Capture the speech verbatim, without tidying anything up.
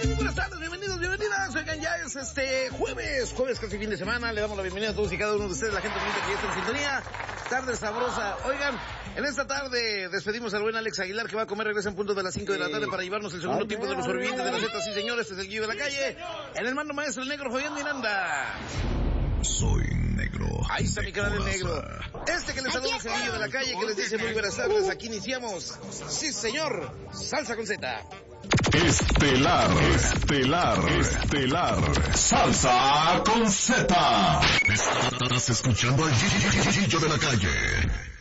Buenas tardes, bienvenidos, bienvenidas. Oigan, ya es este jueves, jueves casi fin de semana. Le damos la bienvenida a todos y cada uno de ustedes, la gente bonita que ya está en sintonía. Tarde sabrosa. Oigan, en esta tarde despedimos al buen Alex Aguilar, que va a comer, regresa en punto de las cinco de la tarde para llevarnos el segundo tiempo de los sobrevivientes de la Z. Sí, señores, este es el Guillo de la Calle. En el mando maestro, el negro Fabián Miranda. Soy negro. Ahí está mi canal el negro. Este que les saluda es el Guillo de la Calle, que les dice muy buenas tardes. Aquí iniciamos. Sí, señor. Salsa con Z. Estelar, estelar, estelar. Salsa con Z. Estás escuchando al Guillo de la Calle.